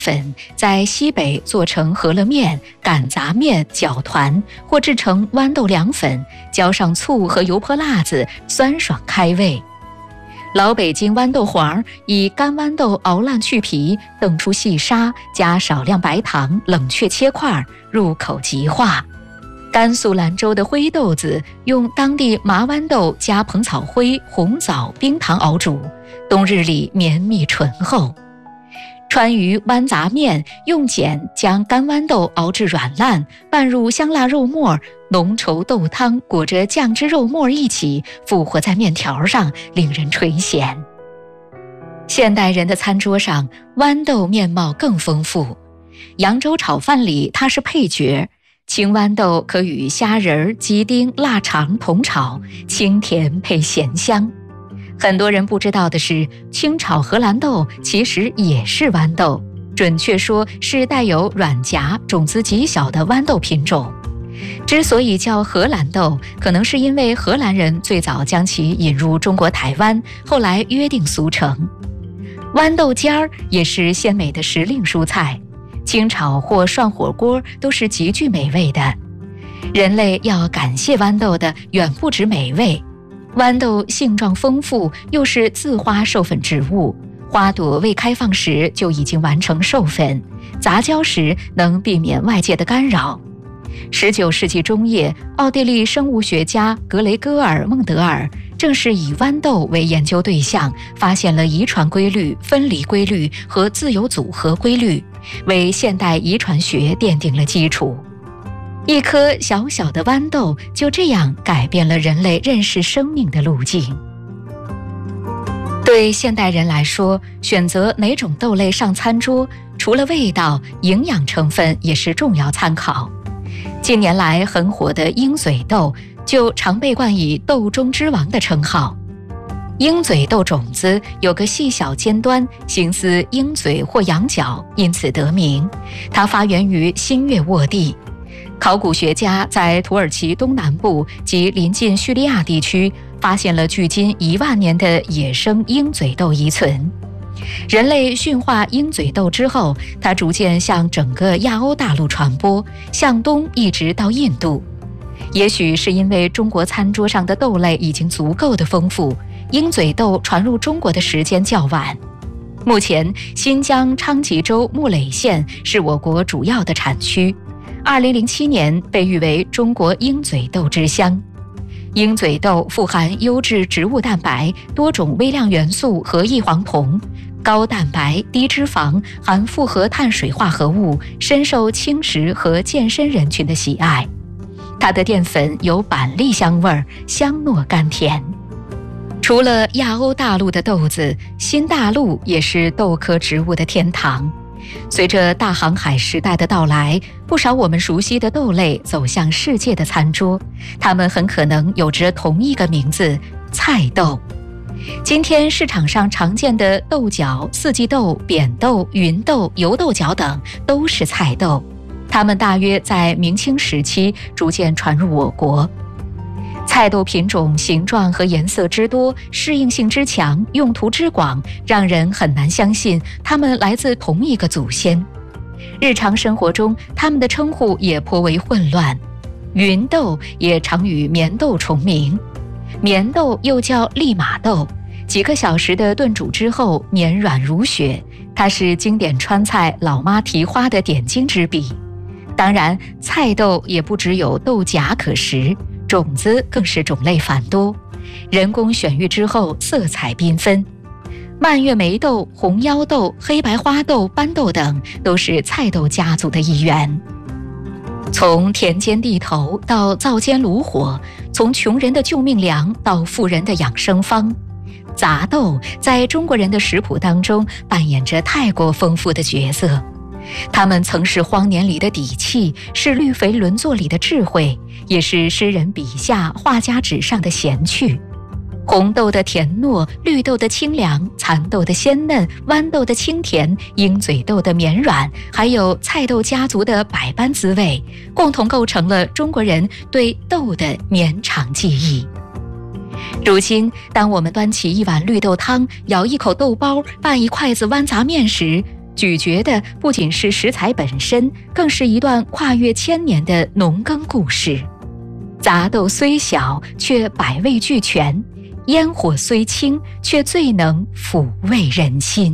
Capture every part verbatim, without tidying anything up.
粉在西北做成饸饹面、擀杂面、搅团，或制成豌豆凉粉，浇上醋和油泼辣子，酸爽开胃。老北京豌豆黄以干豌豆熬烂去皮，澄出细沙，加少量白糖，冷却切块，入口即化。甘肃兰州的灰豆子用当地麻豌豆加蓬草灰、红枣、冰糖熬煮，冬日里绵密醇厚。川渝豌杂面用碱将干豌豆熬至软烂，拌入香辣肉末，浓稠豆汤裹着酱汁肉末一起复活在面条上，令人垂涎。现代人的餐桌上，豌豆面貌更丰富。扬州炒饭里它是配角，青豌豆可与虾仁、鸡丁、腊肠同炒，清甜配咸香。很多人不知道的是，清炒荷兰豆其实也是豌豆，准确说是带有软荚、种子极小的豌豆品种。之所以叫荷兰豆，可能是因为荷兰人最早将其引入中国台湾，后来约定俗成。豌豆尖儿也是鲜美的时令蔬菜，清炒或涮火锅都是极具美味的。人类要感谢豌豆的远不止美味。豌豆性状丰富，又是自花授粉植物，花朵未开放时就已经完成授粉，杂交时能避免外界的干扰。十九世纪中叶，奥地利生物学家格雷戈尔·孟德尔正是以豌豆为研究对象，发现了遗传规律、分离规律和自由组合规律，为现代遗传学奠定了基础。一颗小小的豌豆就这样改变了人类认识生命的路径。对现代人来说，选择哪种豆类上餐桌，除了味道，营养成分也是重要参考。近年来很火的鹰嘴豆就常被冠以豆中之王的称号。鹰嘴豆种子有个细小尖端，形似鹰嘴或羊角，因此得名。它发源于新月沃地。考古学家在土耳其东南部及临近叙利亚地区发现了距今一万年的野生鹰嘴豆遗存。人类驯化鹰嘴豆之后，它逐渐向整个亚欧大陆传播，向东一直到印度。也许是因为中国餐桌上的豆类已经足够的丰富，鹰嘴豆传入中国的时间较晚。目前，新疆昌吉州木垒县是我国主要的产区。二零零七年被誉为中国鹰嘴豆之乡。鹰嘴豆富含优质植物蛋白、多种微量元素和异黄酮，高蛋白、低脂肪，含复合碳水化合物，深受轻食和健身人群的喜爱。它的淀粉有板栗香味，香糯甘甜。除了亚欧大陆的豆子，新大陆也是豆科植物的天堂。随着大航海时代的到来，不少我们熟悉的豆类走向世界的餐桌，它们很可能有着同一个名字——菜豆。今天市场上常见的豆角、四季豆、扁豆、芸豆、油豆角等都是菜豆，它们大约在明清时期逐渐传入我国。菜豆品种形状和颜色之多，适应性之强，用途之广，让人很难相信它们来自同一个祖先。日常生活中，它们的称呼也颇为混乱。芸豆也常与棉豆重名，棉豆又叫利马豆，几个小时的炖煮之后绵软如雪，它是经典川菜老妈蹄花的点睛之笔。当然，菜豆也不只有豆荚可食，种子更是种类繁多，人工选育之后色彩缤纷。蔓越莓豆、红腰豆、黑白花豆、斑豆等都是菜豆家族的一员。从田间地头到灶间炉火，从穷人的救命粮到富人的养生方，杂豆在中国人的食谱当中扮演着太过丰富的角色。它们曾是荒年里的底气，是绿肥轮作里的智慧，也是诗人笔下画家纸上的闲趣。红豆的甜糯，绿豆的清凉，蚕豆的鲜嫩，豌豆的清甜，鹰嘴豆的绵软，还有菜豆家族的百般滋味，共同构成了中国人对豆的绵长记忆。如今，当我们端起一碗绿豆汤，舀一口豆包，拌一筷子豌杂面时， 咀嚼的不仅是食材本身，更是一段跨越千年的农耕故事。杂豆虽小，却百味俱全；烟火虽轻，却最能抚慰人心。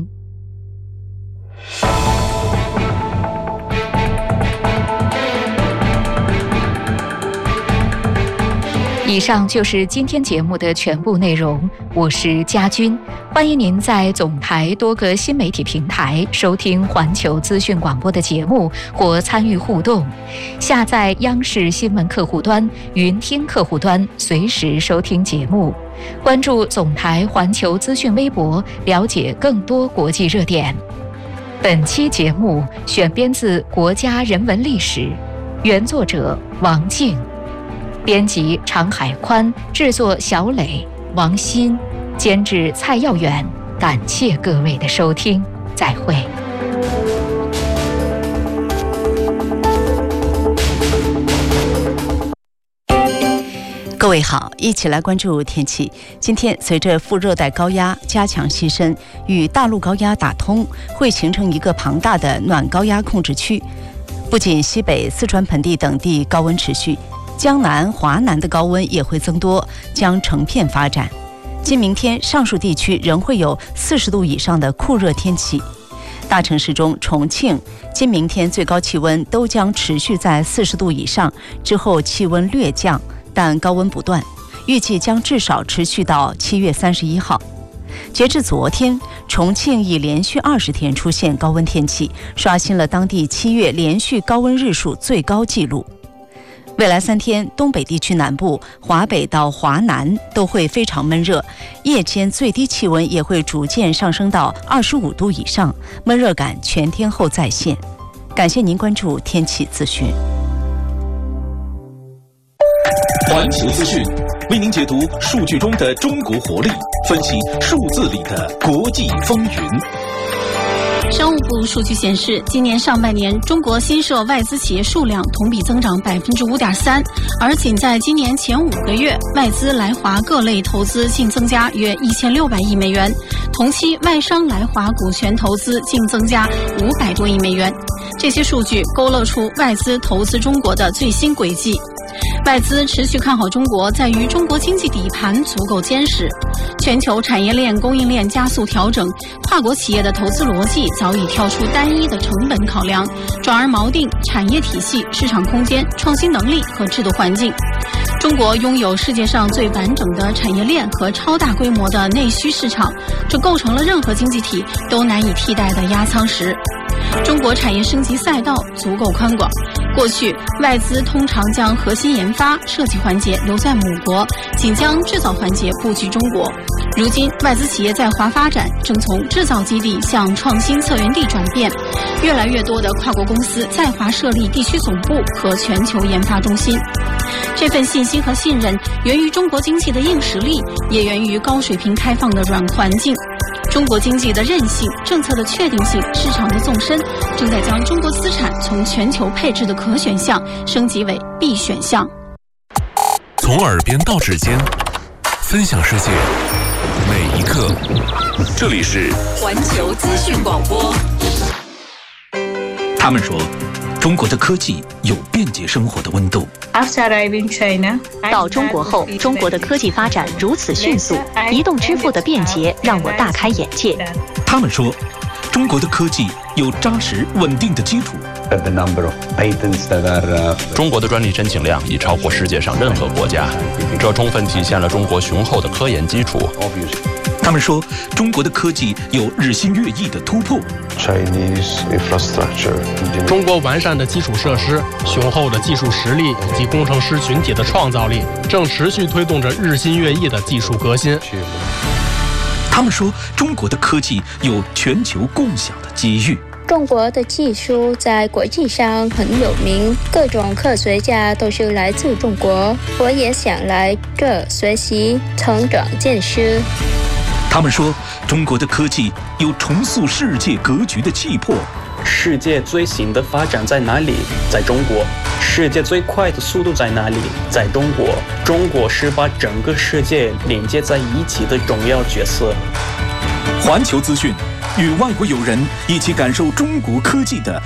以上就是今天节目的全部内容，我是佳君，欢迎您在总台多个新媒体平台收听环球资讯广播的节目或参与互动，下载央视新闻客户端、云听客户端，随时收听节目。关注总台环球资讯微博，了解更多国际热点。本期节目选编自《国家人文历史》，原作者王静，编辑常海宽，制作小磊、王鑫，监制蔡耀远。感谢各位的收听，再会。 各位好，一起来关注天气。今天随着副热带高压加强西伸，与大陆高压打通，会形成一个庞大的暖高压控制区。不仅西北、四川盆地等地高温持续，江南、华南的高温也会增多，将成片发展。今明天，上述地区仍会有四十度以上的酷热天气。大城市中，重庆今明天最高气温都将持续在四十度以上，之后气温略降，但高温不断，预计将至少持续到七月三十一号。截至昨天，重庆已连续二十天出现高温天气，刷新了当地七月连续高温日数最高纪录。未来三天，东北地区南部、华北到华南都会非常闷热，夜间最低气温也会逐渐上升到二十五度以上，闷热感全天候再现。感谢您关注天气资讯。 环球资讯为您解读数据中的中国活力，分析数字里的国际风云。 商务部数据显示，今年上半年中国新设外资企业数量同比增长百分之五点三，而仅在今年前五个月，外资来华各类投资净增加约一千六百亿美元，同期外商来华股权投资净增加五百多亿美元。这些数据勾勒出外资投资中国的最新轨迹。外资持续看好中国，在于中国经济底盘足够坚实，全球产业链供应链加速调整，跨国企业的投资逻辑早已跳出单一的成本考量，转而锚定产业体系、市场空间、创新能力和制度环境。中国拥有世界上最完整的产业链和超大规模的内需市场，这构成了任何经济体都难以替代的压舱石。中国产业升级赛道足够宽广，过去外资通常将核心研发、设计环节留在母国，仅将制造环节布局中国。如今，外资企业在华发展正从制造基地向创新策源地转变，越来越多的跨国公司在华设立地区总部和全球研发中心。这份信心和信任源于中国经济的硬实力，也源于高水平开放的软环境。中国经济的韧性、政策的确定性、市场的纵深，正在将中国资产从全球配置的可选项升级为必选项。 从耳边到指尖，分享世界每一刻。这里是环球资讯广播。 他们说，中国的科技有便捷生活的温度。 到中国后，中国的科技发展如此迅速，移动支付的便捷让我大开眼界。 他们说，中国的科技有扎实稳定的基础。 中国的专利申请量已超过世界上任何国家，这充分体现了中国雄厚的科研基础。 他们说，中国的科技有日新月异的突破。 中国完善的基础设施、雄厚的技术实力以及工程师群体的创造力，正持续推动着日新月异的技术革新。 他们说，中国的科技有全球共享的机遇。 中国的技术在国际上很有名，各种科学家都是来自中国。我也想来这学习、成长见识。 他们说，中国的科技有重塑世界格局的气魄。 世界最新的发展在哪里？在中国。世界最快的速度在哪里？在中国。中国是把整个世界连接在一起的重要角色。 环球资讯， 与外国友人一起感受中国科技的